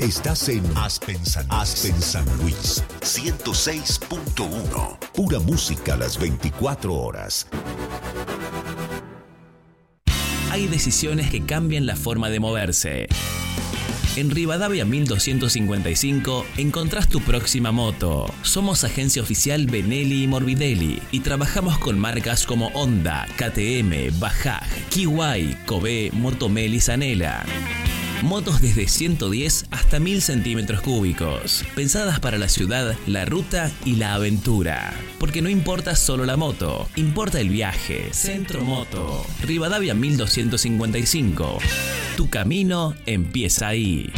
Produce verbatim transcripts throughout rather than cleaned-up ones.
Estás en Aspen San, Aspen San Luis, ciento seis punto uno. Pura música a las veinticuatro horas. Hay decisiones que cambian la forma de moverse. En Rivadavia mil doscientos cincuenta y cinco encontrás tu próxima moto. Somos agencia oficial Benelli y Morbidelli y trabajamos con marcas como Honda, K T M, Bajaj, Kiwai, Kobe, Motomel y Zanela. Motos desde ciento diez hasta mil centímetros cúbicos, pensadas para la ciudad, la ruta y la aventura. Porque no importa solo la moto, importa el viaje. Centro Moto, Rivadavia mil doscientos cincuenta y cinco. Tu camino empieza ahí.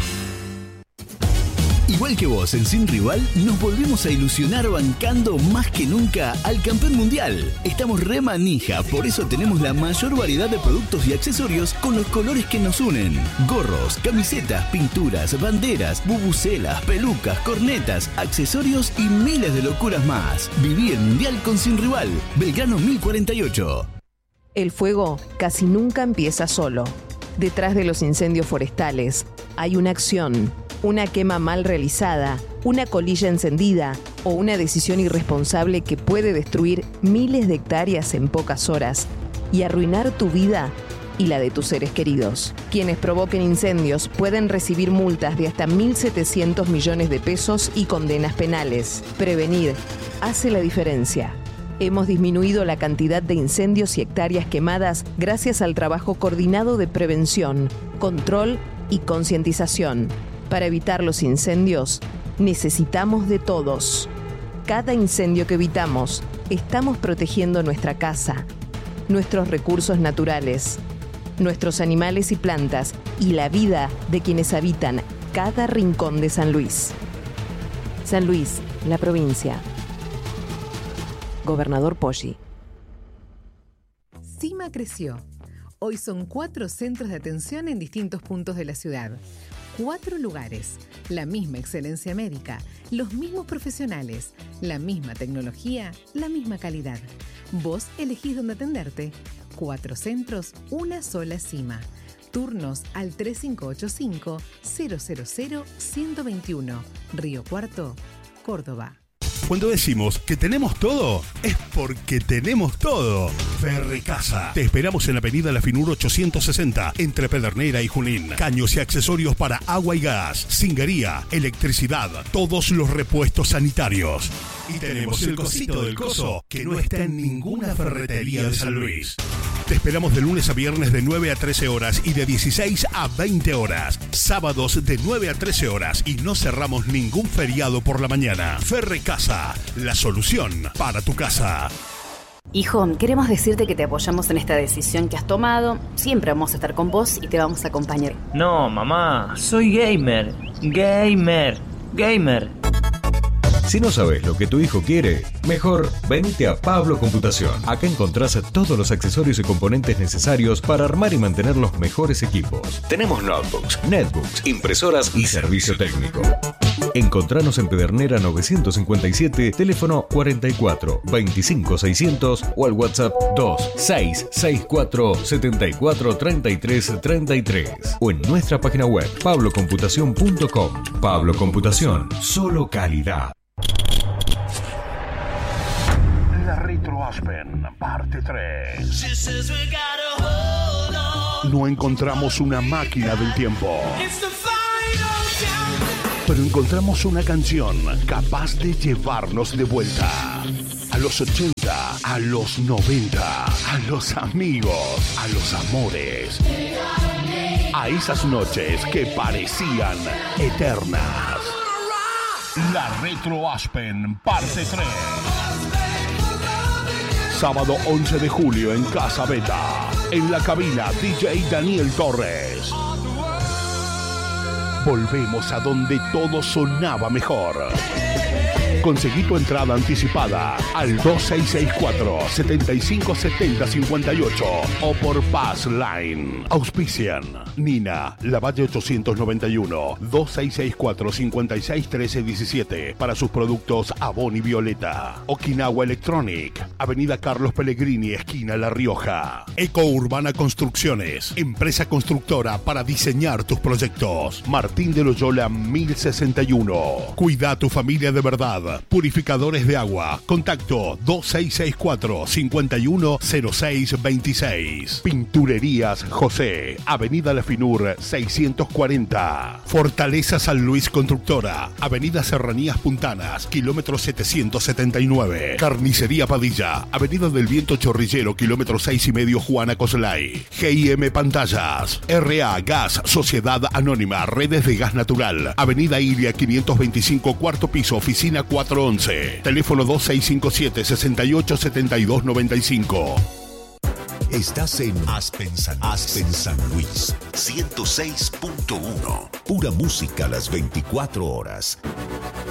Igual que vos en Sin Rival, nos volvemos a ilusionar bancando más que nunca al campeón mundial. Estamos re manija, por eso tenemos la mayor variedad de productos y accesorios con los colores que nos unen. Gorros, camisetas, pinturas, banderas, bubucelas, pelucas, cornetas, accesorios y miles de locuras más. Viví el mundial con Sin Rival. Belgrano mil cuarenta y ocho. El fuego casi nunca empieza solo. Detrás de los incendios forestales hay una acción. Una quema mal realizada, una colilla encendida o una decisión irresponsable que puede destruir miles de hectáreas en pocas horas y arruinar tu vida y la de tus seres queridos. Quienes provoquen incendios pueden recibir multas de hasta mil setecientos millones de pesos y condenas penales. Prevenir hace la diferencia. Hemos disminuido la cantidad de incendios y hectáreas quemadas gracias al trabajo coordinado de prevención, control y concientización. Para evitar los incendios, necesitamos de todos. Cada incendio que evitamos, estamos protegiendo nuestra casa, nuestros recursos naturales, nuestros animales y plantas y la vida de quienes habitan cada rincón de San Luis. San Luis, la provincia. Gobernador Poggi. CIMA creció. Hoy son cuatro centros de atención en distintos puntos de la ciudad. Cuatro lugares, la misma excelencia médica, los mismos profesionales, la misma tecnología, la misma calidad. Vos elegís dónde atenderte. Cuatro centros, una sola CIMA. Turnos al tres cinco ocho cinco, cero cero cero, uno dos uno. Río Cuarto, Córdoba. Cuando decimos que tenemos todo, es porque tenemos todo. Ferrecasa. Te esperamos en la avenida La Finur ochocientos sesenta, entre Pedernera y Junín. Caños y accesorios para agua y gas, cingería, electricidad, todos los repuestos sanitarios. Y tenemos el cosito del coso, que no está en ninguna ferretería de San Luis. Te esperamos de lunes a viernes de nueve a trece horas y de dieciséis a veinte horas. Sábados de nueve a trece horas y no cerramos ningún feriado por la mañana. Ferrecasa, la solución para tu casa. Hijo, queremos decirte que te apoyamos en esta decisión que has tomado. Siempre vamos a estar con vos y te vamos a acompañar. No, mamá, soy gamer. Gamer. Gamer. Si no sabes lo que tu hijo quiere, mejor venite a Pablo Computación. Acá encontrás todos los accesorios y componentes necesarios para armar y mantener los mejores equipos. Tenemos notebooks, netbooks, impresoras y servicio técnico. Encontranos en Pedernera novecientos cincuenta y siete, teléfono cuarenta y cuatro, veinticinco seiscientos o al WhatsApp dos seis seis cuatro, setenta y cuatro, treinta y tres, treinta y tres o en nuestra página web pablo computación punto com. Pablo Computación, solo calidad. La Retro Aspen, parte tres. No encontramos una máquina del tiempo, pero encontramos una canción capaz de llevarnos de vuelta a los ochenta, a los noventa, a los amigos, a los amores, a esas noches que parecían eternas. La Retro Aspen, parte tres. Sábado once de julio en Casa Beta. En la cabina, D J Daniel Torres. Volvemos a donde todo sonaba mejor. Conseguí tu entrada anticipada al dos seis seis cuatro, siete cinco siete cero cinco ocho o por Pass Line. Auspician Nina, Lavalle ochocientos noventa y uno, dos seis seis cuatro, cincuenta y seis, trece diecisiete para sus productos Avon y Violeta. Okinawa Electronic, Avenida Carlos Pellegrini, esquina La Rioja. Eco Urbana Construcciones, empresa constructora para diseñar tus proyectos. Martín Martín de Loyola mil sesenta y uno. Cuida a tu familia de verdad. Purificadores de agua. Contacto dos seis seis cuatro, cinco uno cero seis dos seis. Pinturerías José, Avenida La Finur seiscientos cuarenta. Fortaleza San Luis Constructora, Avenida Serranías Puntanas, kilómetro setecientos setenta y nueve. Carnicería Padilla, Avenida del Viento Chorrillero, kilómetro seis y medio, Juana Coslay. G I M Pantallas, R A Gas, Sociedad Anónima, Redes de Gas Natural, Avenida Ilia quinientos veinticinco, cuarto piso, oficina cuatrocientos once. Teléfono dos seis cinco siete, seis ocho siete dos nueve cinco. Estás en Aspen San, Aspen San Luis, ciento seis punto uno. Pura música las veinticuatro horas.